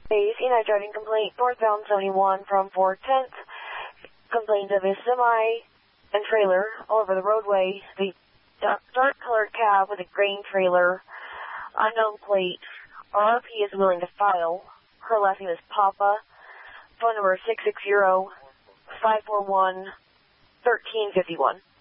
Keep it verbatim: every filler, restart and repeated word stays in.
C nine driving complaint, northbound seventy-one from four tenth. Complaint of a semi and trailer all over the roadway. The dark, dark colored cab with a grain trailer, unknown plate. R R P is willing to file. Her last name is Papa. Phone number six six zero, five four one, one three five one.